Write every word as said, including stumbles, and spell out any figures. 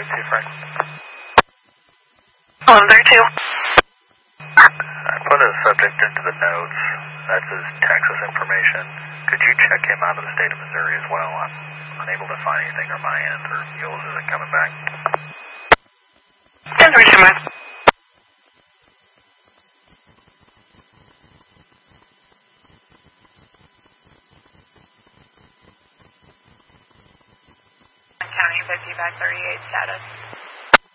thirty-two, Frank. eleven thirty-two. I put a subject into the notes. That's his Texas information. Could you check him out of the state of Missouri as well? I'm unable to find anything on my end, or Mules isn't coming back. ten three, man. County fifty-five thirty-eight status.